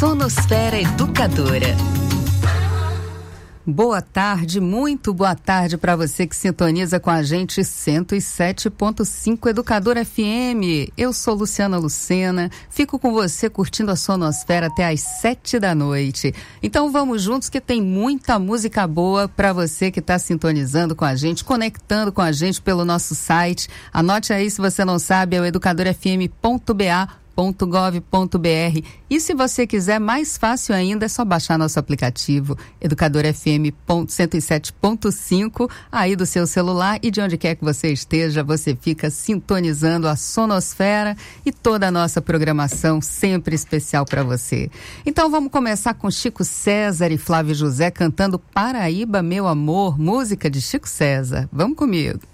Sonosfera Educadora. Boa tarde, muito boa tarde para você que sintoniza com a gente 107.5 Educadora FM. Eu sou Luciana Lucena, fico com você curtindo a Sonosfera até às 7 da noite. Então vamos juntos que tem muita música boa para você que está sintonizando com a gente, conectando com a gente pelo nosso site. Anote aí, se você não sabe, é o educadorafm.ba.gov.br. E se você quiser, mais fácil ainda, é só baixar nosso aplicativo Educadora FM 107.5 aí do seu celular, e de onde quer que você esteja, você fica sintonizando a Sonosfera e toda a nossa programação sempre especial para você. Então vamos começar com Chico César e Flávio José cantando Paraíba Meu Amor, música de Chico César. Vamos comigo.